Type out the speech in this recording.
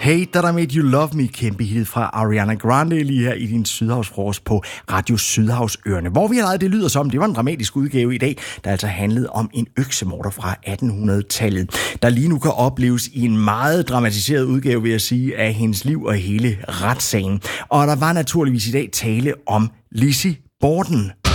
Hey, That I Made You Love Me, kæmpe hit fra Ariana Grande lige her i din Sydhavsfrokost på Radio Sydhavsøerne. Hvor vi har det lyder som, det var en dramatisk udgave i dag, der altså handlede om en øksemorder fra 1800-tallet, der lige nu kan opleves i en meget dramatiseret udgave, vil jeg sige, af hendes liv og hele retssagen. Og der var naturligvis i dag tale om Lizzie Borden.